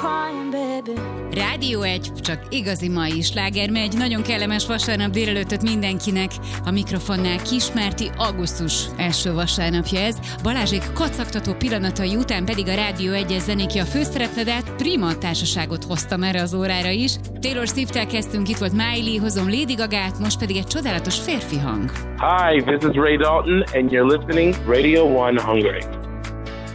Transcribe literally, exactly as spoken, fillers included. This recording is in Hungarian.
crying, baby. Rádió egy, csak igazi mai sláger megy. Nagyon kellemes vasárnap délelőttöt mindenkinek. A mikrofonnál Kismárti, augusztus első vasárnapja ez. Balázsék kacagtató pillanatai után pedig a Rádió egyes zenéki a főszereplődet, prima társaságot hoztam erre az órára is. Taylor Swift-tel kezdtünk, itt volt Miley, hozom Lady Gagát, most pedig egy csodálatos férfi hang. Hi, this is Ray Dalton, and you're listening Radio One Hungary.